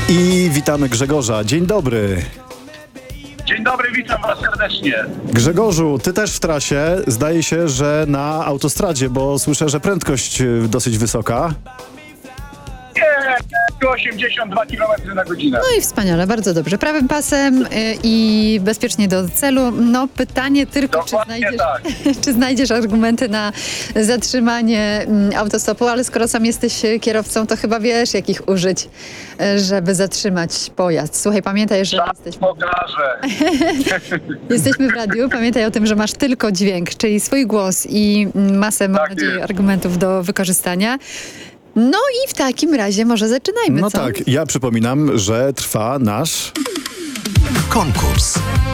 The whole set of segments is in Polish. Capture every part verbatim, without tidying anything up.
I witamy Grzegorza. Dzień dobry. Dzień dobry, witam was serdecznie. Grzegorzu, ty też w trasie. Zdaje się, że na autostradzie, bo słyszę, że prędkość y, dosyć wysoka. Nie, osiemdziesiąt dwa kilometry na godzinę. No i wspaniale, bardzo dobrze. Prawym pasem y, i bezpiecznie do celu. No pytanie tylko, czy Dokładnie znajdziesz, tak. czy znajdziesz argumenty na zatrzymanie mm, autostopu, ale skoro sam jesteś kierowcą, to chyba wiesz, jakich użyć, y, żeby zatrzymać pojazd. Słuchaj, pamiętaj, że Czas jesteśmy, pokaże. jesteśmy w radiu. Pamiętaj o tym, że masz tylko dźwięk, czyli swój głos i mm, masę, mam Tak nadzieję, jest. argumentów do wykorzystania. No i w takim razie może zaczynajmy, No co? tak, ja przypominam, że trwa nasz... Konkurs.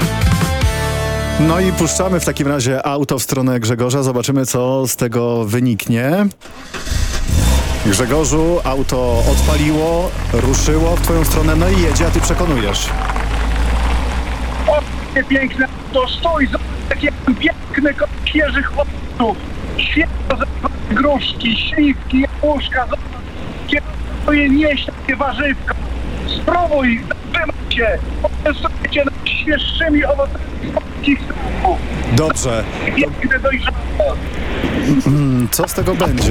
No i puszczamy w takim razie auto w stronę Grzegorza. Zobaczymy, co z tego wyniknie. Grzegorzu, auto odpaliło, ruszyło w twoją stronę, no i jedzie, a ty przekonujesz. O, jakie piękne to stój, zobacz, jakie piękne ko- świeżych owoców. Świeżo ze gruszki, śliwki, jabłuszka, zobacz, jakie niesie takie warzywka. Spróbuj, zatrzymaj się, poczęstujcie najświeższymi owocami z polskich sklepów. Dobrze, Piękne dojrzałe. mm, co z tego będzie?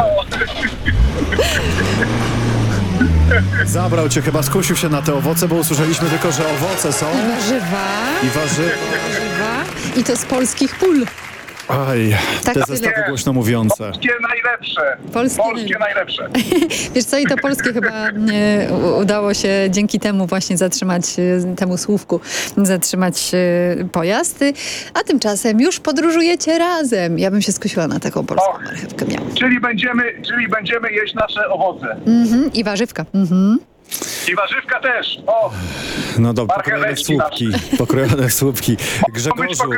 Zabrał cię chyba, skusił się na te owoce, bo usłyszeliśmy tylko, że owoce są Warzywa. i warzywa. warzywa i to z polskich pól. Aj, Tak te tyle. zestawy głośno mówiące. Polskie najlepsze. Polskie Polskie najlepsze. Wiesz co, i to polskie chyba e, u- udało się dzięki temu właśnie zatrzymać, e, temu słówku, zatrzymać e, pojazd. Y, A tymczasem już podróżujecie razem. Ja bym się skusiła na taką polską Och. marchewkę miała. Czyli będziemy, czyli będziemy jeść nasze owoce. Mhm, i warzywka. Mhm. I warzywka też. O, No dobra, pokrojone w Marcheweczki słupki. Pokrojone w słupki. mogą być Grzegorzu, pokrojone